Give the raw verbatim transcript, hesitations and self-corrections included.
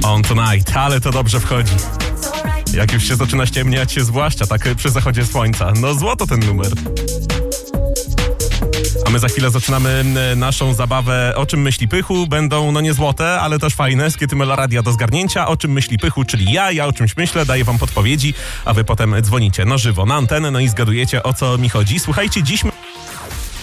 On Tonight, ale to dobrze wchodzi. Jak już się zaczyna ściemniać, zwłaszcza tak przy zachodzie słońca. No złoto ten numer. A my za chwilę zaczynamy naszą zabawę O czym myśli Pychu. Będą, no nie złote, ale też fajne, skiety Meloradia do zgarnięcia. O czym myśli Pychu, czyli ja, ja o czymś myślę, daję wam podpowiedzi, a wy potem dzwonicie na żywo, na antenę, no i zgadujecie, o co mi chodzi. Słuchajcie, dziś...